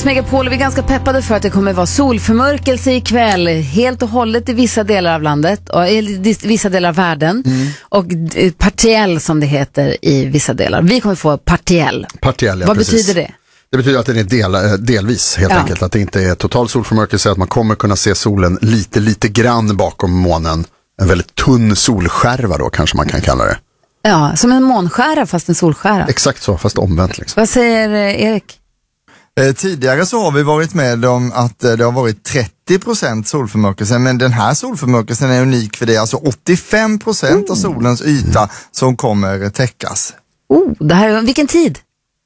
Mix Megapol och vi är ganska peppade för att det kommer vara solförmörkelse ikväll helt och hållet i vissa delar av landet och i vissa delar av världen och partiell som det heter i vissa delar. Vi kommer få partiell. Partiell, ja, vad precis. betyder det? Det betyder att det är delvis helt enkelt, att det inte är total solförmörkelse, att man kommer kunna se solen lite grann bakom månen. En väldigt tunn solskärva då kanske man kan kalla det. Ja, som en månskära fast en solskära. Exakt så, fast omvänt liksom. Vad säger Erik? Tidigare så har vi varit med om att det har varit 30% solförmörkelse, men den här solförmörkelsen är unik för det är alltså 85% av solens yta som kommer täckas. Det här, vilken tid?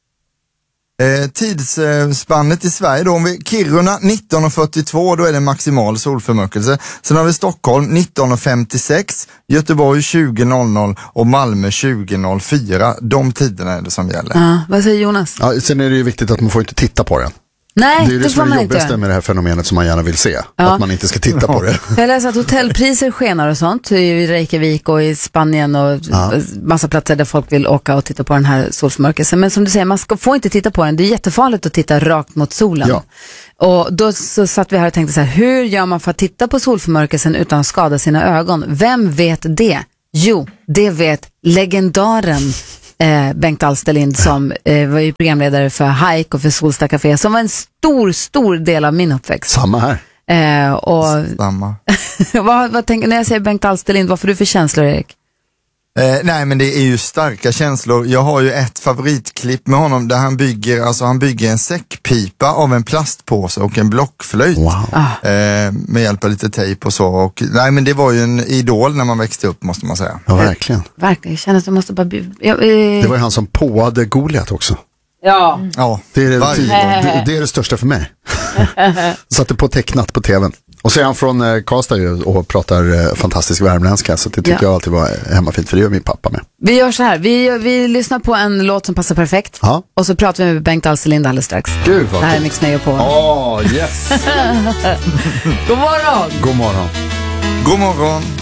Tidsspannet i Sverige då, om vi Kiruna 19:42, då är det maximal solförmörkelse. Sen har vi Stockholm 19:56, Göteborg 20:00 och Malmö 20:04. De tiderna är det som gäller. Ja, vad säger Jonas? Ja, sen är det ju viktigt att man får inte titta på den. Nej, det är ju det som är det jobbigaste med det här fenomenet som man gärna vill se. Att man inte ska titta på det. Jag läser att hotellpriser skenar och sånt i Reykjavik och i Spanien och massa platser där folk vill åka och titta på den här solförmörkelsen. Men som du säger, man får inte titta på den. Det är jättefarligt att titta rakt mot solen. Ja. Och då så satt vi här och tänkte så här, hur gör man för att titta på solförmörkelsen utan att skada sina ögon? Vem vet det? Jo, det vet legendaren Bengt Alsterlind som var ju programledare för Hike och för Solsta Café, som var en stor del av min uppväxt. Samma här. Samma. vad tänker, när jag säger Bengt Alsterlind, vad får du för känslor, Erik? Nej, men det är ju starka känslor. Jag har ju ett favoritklipp med honom där han bygger en säckpipa av en plastpåse och en blockflöjt. Med hjälp av lite tejp och så. Och, nej, men det var ju en idol när man växte upp, måste man säga. Ja, verkligen. Verkligen, jag känner att jag måste bara... Det var ju han som påade Goliat också. Ja. Det är det största för mig. Satte på tecknat på tvn. Och så är han från Karlstad och pratar fantastisk värmländska, så det tycker jag alltid var hemmafint, för det gör min pappa med. Vi gör så här, vi lyssnar på en låt som passar perfekt och så pratar vi med Bengt Alsterlind alldeles strax. Gud vad det här är Mix Megapol. Yes. God morgon. God morgon. God morgon.